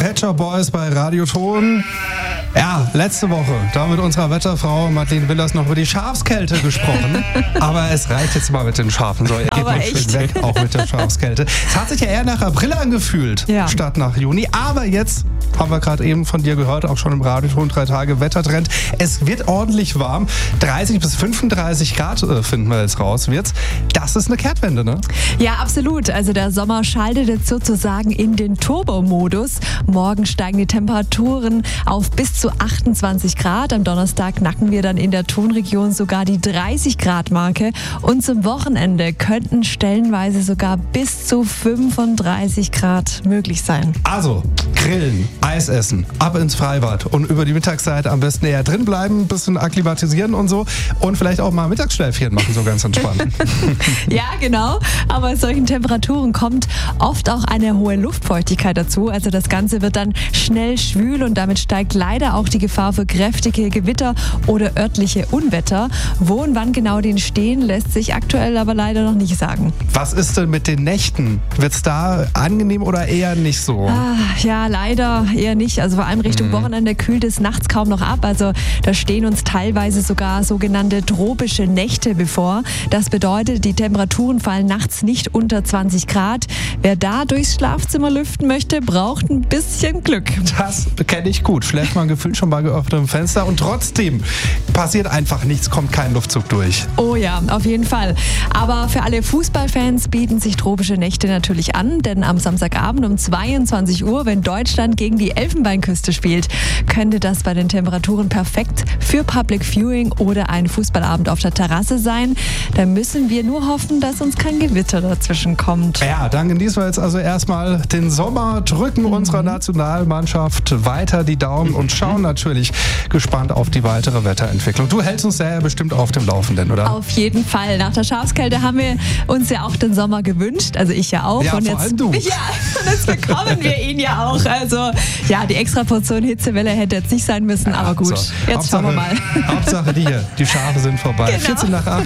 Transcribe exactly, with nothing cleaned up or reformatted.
Wetterboys bei Radioton. Ja, letzte Woche, da haben wir mit unserer Wetterfrau Madeleine Willers noch über die Schafskälte gesprochen. Aber es reicht jetzt mal mit den Schafen. So, ihr geht mal schön weg, auch mit der Schafskälte. Es hat sich ja eher nach April angefühlt, ja, statt nach Juni. Aber jetzt haben wir gerade eben von dir gehört, auch schon im Radioton, drei Tage Wettertrend. Es wird ordentlich warm. dreißig bis fünfunddreißig Grad äh, finden wir jetzt raus. Wird's. Das ist eine Kehrtwende, ne? Ja, absolut. Also der Sommer schaltet jetzt sozusagen in den Turbo-Modus. Morgen steigen die Temperaturen auf bis zu achtundzwanzig Grad. Am Donnerstag knacken wir dann in der Tonregion sogar die dreißig Grad Marke. Und zum Wochenende könnten stellenweise sogar bis zu fünfunddreißig Grad möglich sein. Also grillen, Eis essen, ab ins Freibad und über die Mittagszeit am besten eher drin bleiben, ein bisschen akklimatisieren und so und vielleicht auch mal Mittagsschläfchen machen, so ganz entspannt. Ja, genau. Aber bei solchen Temperaturen kommt oft auch eine hohe Luftfeuchtigkeit dazu. Also das Ganze wird dann schnell schwül und damit steigt leider auch die Gefahr für kräftige Gewitter oder örtliche Unwetter. Wo und wann genau die entstehen, lässt sich aktuell aber leider noch nicht sagen. Was ist denn mit den Nächten? Wird es da angenehm oder eher nicht so? Ah, ja, leider eher nicht. Also vor allem Richtung mhm. Wochenende kühlt es nachts kaum noch ab. Also da stehen uns teilweise sogar sogenannte tropische Nächte bevor. Das bedeutet, die Temperaturen fallen nachts nicht unter zwanzig Grad. Wer da durchs Schlafzimmer lüften möchte, braucht ein bisschen Glück. Das kenne ich gut. Schläft man gefühlt schon bei geöffnetem Fenster und trotzdem passiert einfach nichts, kommt kein Luftzug durch. Oh ja, auf jeden Fall. Aber für alle Fußballfans bieten sich tropische Nächte natürlich an, denn am Samstagabend um zweiundzwanzig Uhr, wenn Deutschland gegen die Elfenbeinküste spielt, könnte das bei den Temperaturen perfekt für Public Viewing oder einen Fußballabend auf der Terrasse sein. Da müssen wir nur hoffen, dass uns kein Gewitter dazwischen kommt. Ja, dann genießen wir jetzt also erstmal den Sommer, drücken mhm. unserer Nationalmannschaft weiter die Daumen und schauen natürlich gespannt auf die weitere Wetterentwicklung. Du hältst uns ja bestimmt auf dem Laufenden, oder? Auf jeden Fall. Nach der Schafskälte haben wir uns ja auch den Sommer gewünscht. Also ich ja auch. Ja, und vor jetzt, allem du. Ja, und jetzt bekommen wir ihn ja auch. Also ja, die extra Portion Hitzewelle hätte jetzt nicht sein müssen, ja, aber gut. So. Jetzt Hauptsache, schauen wir mal. Hauptsache die hier. Die Schafe sind vorbei. Genau. vierzehn nach acht.